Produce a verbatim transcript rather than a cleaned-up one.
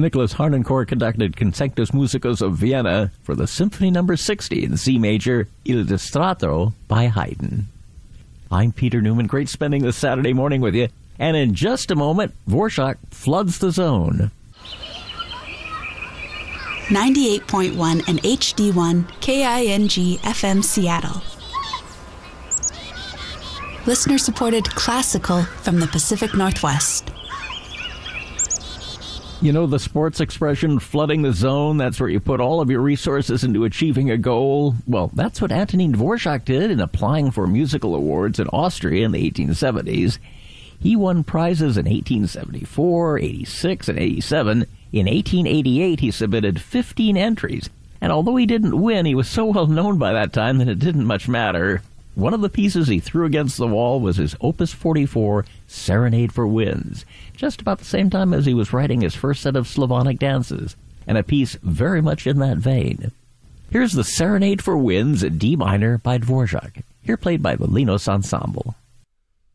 Nicholas Harnoncourt conducted Concertos Musicos of Vienna for the Symphony Number sixty in C major, Il Distratto by Haydn. I'm Peter Newman. Great spending this Saturday morning with you. And in just a moment, Dvorak floods the zone. ninety-eight point one and H D one K I N G F M Seattle. Listener-supported classical from the Pacific Northwest. You know the sports expression, flooding the zone? That's where you put all of your resources into achieving a goal. Well, that's what Antonin Dvorak did in applying for musical awards in Austria in the eighteen seventies. He won prizes in eighteen seventy-four, eighty-six, and eighty-seven. In eighteen eighty-eight, he submitted fifteen entries. And although he didn't win, he was so well known by that time that it didn't much matter. One of the pieces he threw against the wall was his Opus forty-four, Serenade for Winds, just about the same time as he was writing his first set of Slavonic dances, and a piece very much in that vein. Here's the Serenade for Winds in D minor by Dvorak, here played by the Linos Ensemble.